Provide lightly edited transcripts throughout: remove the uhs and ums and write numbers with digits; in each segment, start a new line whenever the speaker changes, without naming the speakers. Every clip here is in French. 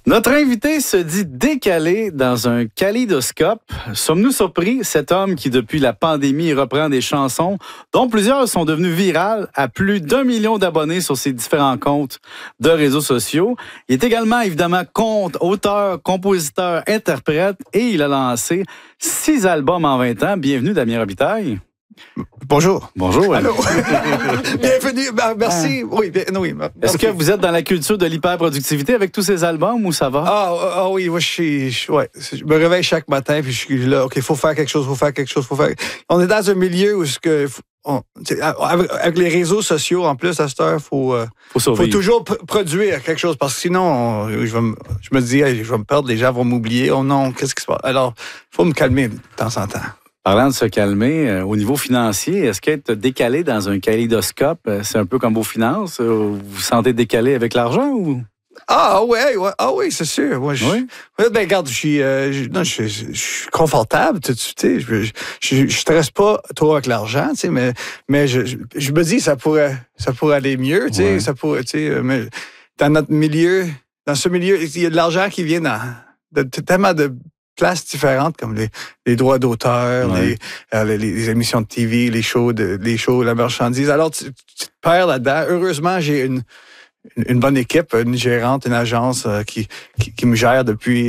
Notre invité se dit décalé dans un kaléidoscope. Sommes-nous surpris? Cet homme qui, depuis la pandémie, reprend des chansons dont plusieurs sont devenues virales à plus d'1 million d'abonnés sur ses différents comptes de réseaux sociaux. Il est également, évidemment, auteur, compositeur, interprète et il a lancé 6 albums en 20 ans. Bienvenue, Damien Robitaille.
Bonjour.
Bonjour.
Allô. Bienvenue. Merci. Oui.
Est-ce que vous êtes dans la culture de l'hyperproductivité avec tous ces albums ou ça va?
Ah oui, moi je me réveille chaque matin puis je suis là. OK, faut faire quelque chose. On est dans un milieu où avec les réseaux sociaux en plus à cette heure, faut toujours produire quelque chose parce que sinon je me dis je vais me perdre, les gens vont m'oublier. Oh non, qu'est-ce qui se passe? Alors, faut me calmer de temps en temps.
Parlant de se calmer, au niveau financier, est-ce qu'être décalé dans un kaléidoscope, c'est un peu comme vos finances? Vous vous sentez décalé avec l'argent ou?
Oui, c'est sûr. Moi,
oui?
Regarde, je suis confortable, tu sais. Je stresse pas trop avec l'argent, tu sais, mais je me dis ça pourrait aller mieux, tu sais, ça pourrait, tu sais, mais dans ce milieu, il y a de l'argent qui vient de tellement de places différentes comme les droits d'auteur, les émissions de TV, les shows, la marchandise. Alors, tu te perds là-dedans. Heureusement, j'ai une bonne équipe, une gérante, une agence qui me gère depuis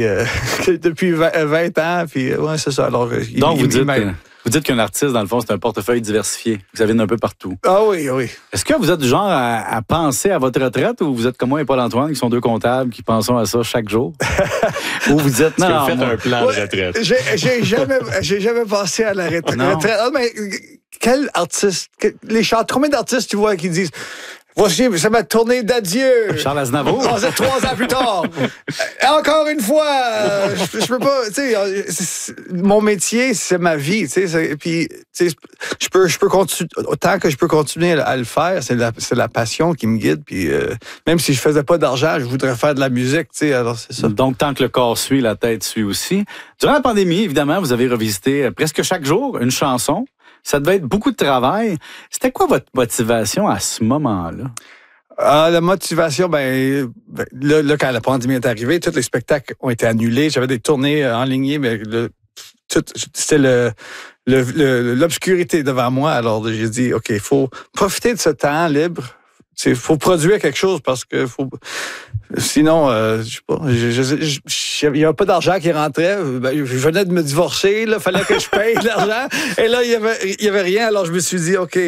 20 ans. Puis, c'est ça. Alors,
donc, vous dites qu'un artiste, dans le fond, c'est un portefeuille diversifié. Vous avez un peu partout.
Ah oui.
Est-ce que vous êtes du genre à penser à votre retraite ou vous êtes comme moi et Paul-Antoine, qui sont 2 comptables, qui pensent à ça chaque jour? Ou vous dites, non,
vous faites un plan de retraite?
J'ai jamais pensé à la retraite.
Non.
Mais quel artiste? Combien d'artistes tu vois qui disent... Voici, c'est ma tournée d'adieu.
Charles Aznavour.
3 ans plus tard. Encore une fois, je peux pas, tu sais, mon métier, c'est ma vie, tu sais, puis, tu sais, je peux continuer, autant que je peux continuer à le faire, c'est la passion qui me guide, puis même si je faisais pas d'argent, je voudrais faire de la musique, tu sais, alors c'est ça.
Donc, tant que le corps suit, la tête suit aussi. Durant la pandémie, évidemment, vous avez revisité presque chaque jour une chanson. Ça devait être beaucoup de travail. C'était quoi votre motivation à ce moment-là?
La motivation, là, quand la pandémie est arrivée, tous les spectacles ont été annulés. J'avais des tournées enlignées, mais c'était l'obscurité devant moi. Alors, j'ai dit, OK, il faut profiter de ce temps libre. Il faut produire quelque chose parce que sinon, je sais pas, il n'y avait pas d'argent qui rentrait. Je venais de me divorcer, il fallait que je paye de l'argent. Et là, il y avait rien. Alors, je me suis dit, OK,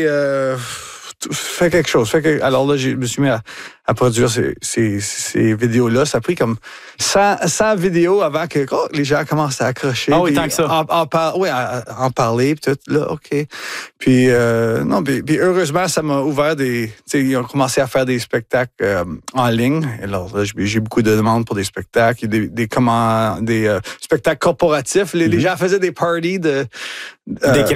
fais quelque chose. Alors là, je me suis mis à produire ces vidéos-là. Ça a pris comme 100 vidéos avant que les gens commencent à accrocher.
Ah oui, tant que ça.
En parler, puis tout. Là, OK. Puis, puis heureusement, ça m'a ouvert ils ont commencé à faire des spectacles en ligne. Alors là, j'ai beaucoup de demandes pour des spectacles, des spectacles corporatifs. Les gens faisaient des parties